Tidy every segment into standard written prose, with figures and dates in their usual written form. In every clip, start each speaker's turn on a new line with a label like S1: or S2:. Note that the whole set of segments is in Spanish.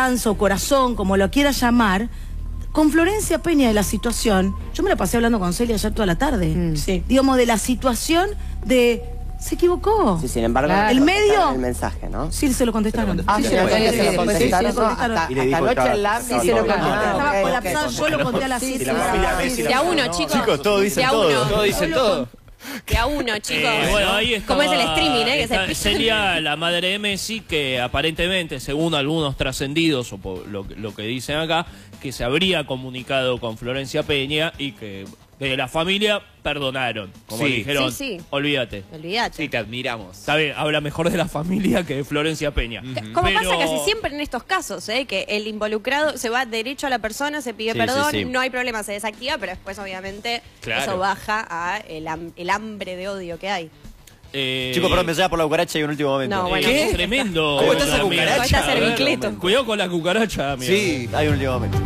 S1: o corazón, como lo quieras llamar, con Florencia Peña de la situación, yo me la pasé hablando con Celia ayer toda la tarde.
S2: Sí.
S1: Digamos, de la situación de... Se equivocó.
S3: Sí, sin embargo,
S1: claro. El medio...
S3: el mensaje, ¿no?
S1: Sí, se lo contestaron.
S3: Ah, sí, se lo contestaron.
S1: Hasta
S3: Anoche en la...
S1: Sí, se lo contestaron. Estaba colapsado, yo lo conté a las 7.
S4: De a uno, chicos.
S5: Chicos, todos dicen todo. Todos dicen todo.
S4: De a uno, chicos.
S6: Bueno, ahí está.
S4: ¿Cómo es el streaming, que se
S6: sería la madre de Messi, que aparentemente, según algunos trascendidos, o por lo que dicen acá, que se habría comunicado con Florencia Peña y que de la familia perdonaron. Como dijeron, olvídate.
S4: Olvídate.
S5: Sí, te admiramos.
S6: Está bien, habla mejor de la familia que de Florencia Peña.
S4: Como pasa casi siempre en estos casos, que el involucrado se va derecho a la persona, se pide perdón, no hay problema, se desactiva, pero después obviamente eso baja a el hambre de odio que hay.
S5: Chicos, perdón, me lleva por la cucaracha y un último momento.
S4: No, bueno.
S6: ¿Qué? Tremendo.
S5: ¿Cómo está esa cucaracha?
S4: ¿Cómo está Cervicleto?
S6: Cuidado con la cucaracha, amigo.
S5: Sí, hay un último momento.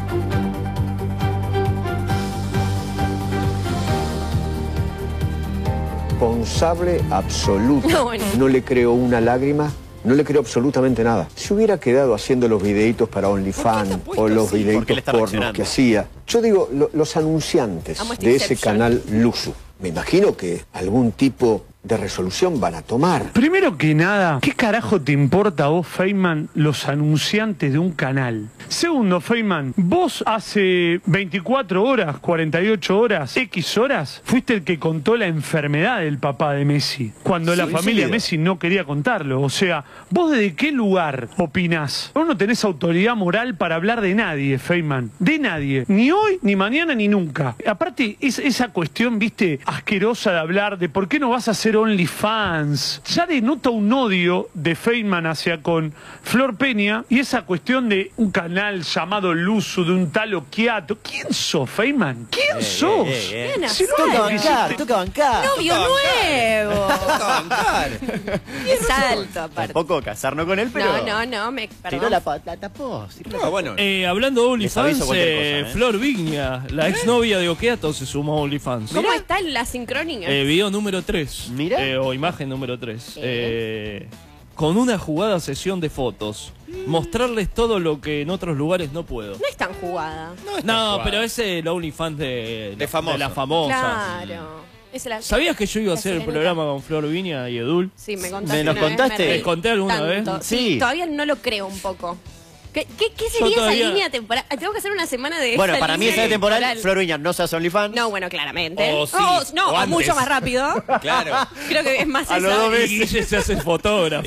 S7: Responsable absoluto. No le creo una lágrima, no le creo absolutamente nada. Si hubiera quedado haciendo los videitos para OnlyFans o los videitos pornos que hacía, yo digo, los anunciantes de ese canal Luzu, me imagino que algún tipo de resolución van a tomar.
S8: Primero que nada, ¿qué carajo te importa a vos, Feynman, los anunciantes de un canal? Segundo, Feynman, vos hace 24 horas, 48 horas, X horas, fuiste el que contó la enfermedad del papá de Messi, cuando la familia Messi no quería contarlo. O sea, ¿vos desde qué lugar opinás? Vos no tenés autoridad moral para hablar de nadie, Feynman. De nadie. Ni hoy, ni mañana, ni nunca. Aparte, esa cuestión, viste, asquerosa de hablar de por qué no vas a hacer OnlyFans, ya denota un odio de Feynman hacia con Flor Peña y esa cuestión de un canal llamado Luzu, de un tal Occhiato. ¿Quién sos, Feynman? ¿Quién sos?
S4: Si
S3: Toca bancar.
S4: ¡Novio nuevo!
S5: Toca bancar.
S4: Es alto, aparte.
S5: Tampoco casarnos con él, pero...
S4: No, me...
S3: Tiró la tapó.
S5: Bueno.
S6: Hablando de OnlyFans,
S5: cosa,
S6: Flor Vigna, la exnovia de Occhiato, se sumó a OnlyFans.
S4: ¿Cómo está la sincronía?
S6: Video número 3.
S3: Mira.
S6: O imagen número 3. Con una jugada sesión de fotos. Mostrarles todo lo que en otros lugares no puedo.
S4: No es tan jugada.
S6: No, pero es el OnlyFans de la famosa.
S4: Claro.
S6: ¿Sabías que yo iba a hacer el programa con Flor Vigna y Edul?
S4: Sí, me contaste.
S5: ¿Me nos contaste?
S6: ¿Les conté alguna vez?
S4: Sí, todavía no lo creo un poco. ¿Qué sería esa línea temporal? Tengo que hacer una semana de...
S5: Bueno, para mí esa temporal, Flor Vigna no se hace OnlyFans.
S4: No, bueno, claramente.
S6: O sí,
S4: o mucho más rápido.
S5: Claro.
S4: Creo que es más
S6: a
S4: eso.
S6: los 2 meses. Y Guille se hace fotógrafo.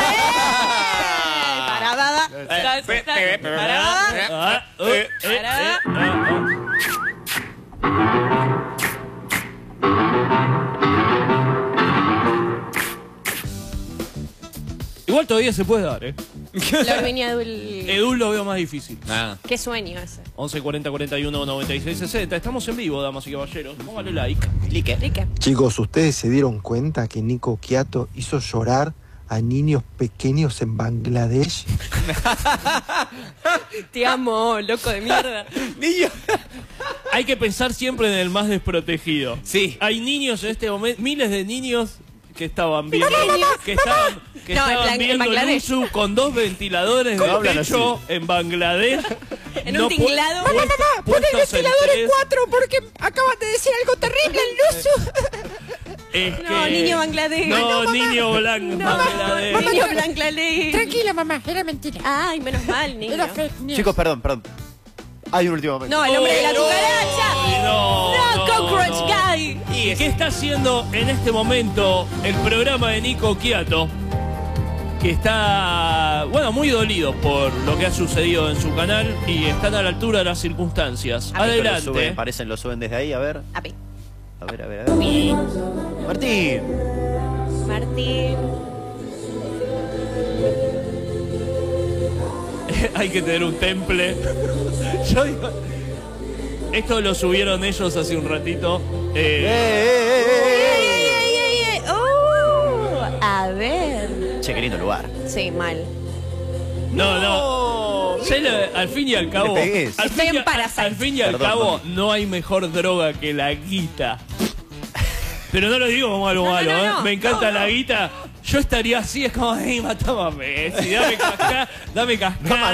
S6: Igual todavía se puede dar,
S4: Flor Vigna,
S6: Edul lo veo más difícil.
S4: Qué sueño ese.
S6: 11 40 41 96 60. Estamos en vivo, damas y caballeros. Póngale like.
S9: Chicos, ¿ustedes se dieron cuenta que Nico Occhiato hizo llorar a niños pequeños en Bangladesh?
S4: Te amo, loco de mierda.
S5: Niño.
S6: Hay que pensar siempre en el más desprotegido.
S5: Sí.
S6: Hay niños en este momento, miles de niños que estaban viendo, viendo Luzu con 2 ventiladores de techo en Bangladesh.
S4: En un tinglado.
S2: Mamá, pon el ventilador en 4 porque acabas de decir algo terrible en Luzu.
S4: Niño Bangladesh.
S6: Niño Bangladesh.
S4: Niño Bangladesh.
S2: Tranquila, mamá, era mentira.
S4: Ay, menos mal, niño.
S2: Era fake news.
S5: Chicos, perdón. Hay un último momento.
S4: No, el hombre de la cucaracha.
S6: No,
S4: Cockroach Guy.
S6: ¿Y qué está haciendo en este momento el programa de Nico Occhiato? Que está, muy dolido por lo que ha sucedido en su canal y están a la altura de las circunstancias. Adelante.
S5: Lo suben desde ahí, a ver.
S4: A ver.
S5: A ver. Martín.
S6: Hay que tener un temple. Yo digo, esto lo subieron ellos hace un ratito.
S4: A ver.
S5: Che, qué lindo lugar.
S4: Sí, mal.
S6: No. Al fin y al cabo. Al fin y al cabo, no hay mejor droga que la guita. Pero no lo digo como algo malo, Me encanta la guita. Yo estaría así, es como, matame, dame cascada.